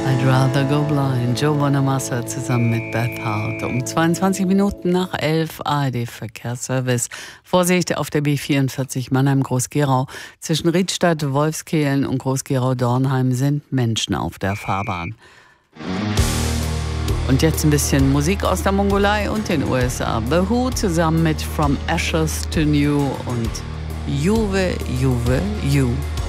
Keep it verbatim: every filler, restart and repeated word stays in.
I'd rather go blind. Joe Bonamassa zusammen mit Beth Hart. Um zweiundzwanzig Minuten nach elf A R D-Verkehrsservice. Vorsicht auf der B vierundvierzig Mannheim-Groß-Gerau. Zwischen Riedstadt, Wolfskehlen und Groß-Gerau-Dornheim sind Menschen auf der Fahrbahn. Und jetzt ein bisschen Musik aus der Mongolei und den U S A. The Who zusammen mit From Ashes to New und Juve, Juve, You.